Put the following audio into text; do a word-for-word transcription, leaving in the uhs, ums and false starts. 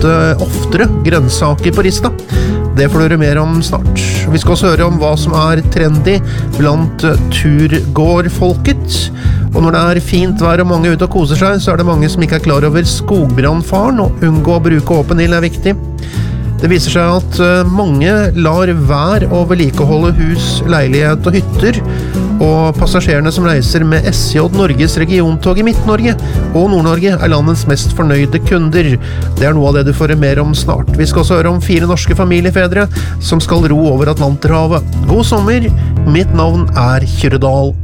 ofte oftere grønnsaker på Rista. Det får du høre mer om snart. Vi skal også høre om hva som er trendy blant turgårdfolket. Og når det er fint vær og mange er ute og koser seg, så er det mange som ikke er klar over skogbrannfaren, og unngå å bruke åpen ild er viktig. Det viser seg at mange lar være å vedlikeholde hus, leilighet og hytter, og passasjerene som reiser med S J Norges regiontog i Midt-Norge og Nord-Norge er landets mest fornøyde kunder. Det er noe av det du får mer om snart. Vi skal også høre om fire norske familiefedre som skal ro over Atlanterhavet. God sommer, mitt navn er Kyrre Dahl.